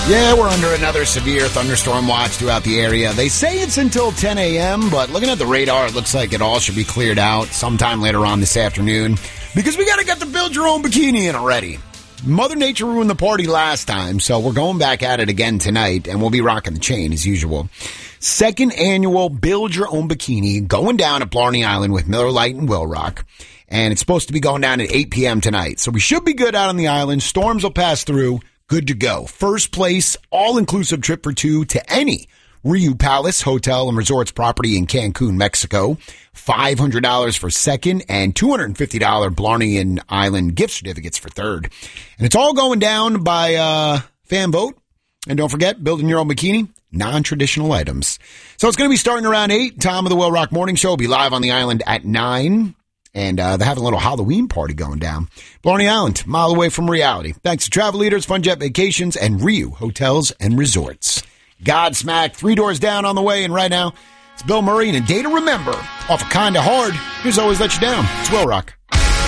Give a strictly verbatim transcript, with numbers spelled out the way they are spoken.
Yeah, we're under another severe thunderstorm watch throughout the area. They say it's until ten a.m., but looking at the radar, it looks like it all should be cleared out sometime later on this afternoon because we got to get the build your own bikini in already. Mother Nature ruined the party last time, so we're going back at it again tonight, and we'll be rocking the chain as usual. Second annual Build Your Own Bikini going down at Blarney Island with Miller Lite and Will Rock. And it's supposed to be going down at eight p.m. tonight. So we should be good out on the island. Storms will pass through. Good to go. First place, all-inclusive trip for two to any Riu Palace Hotel and Resorts property in Cancun, Mexico. five hundred dollars for second and two hundred fifty dollars Blarney and Island gift certificates for third. And it's all going down by uh, fan vote. And don't forget, building your own bikini, non-traditional items. So it's going to be starting around eight. Tom of the Will Rock Morning Show will be live on the island at nine. And uh, they're having a little Halloween party going down. Blarney Island, mile away from reality. Thanks to Travel Leaders, Fun Jet Vacations, and Riu Hotels and Resorts. Godsmack, Three Doors Down on the way. And right now, it's Bill Murray and A Day to Remember. Off of Kinda Hard. Here's Always Let You Down. It's Will Rock.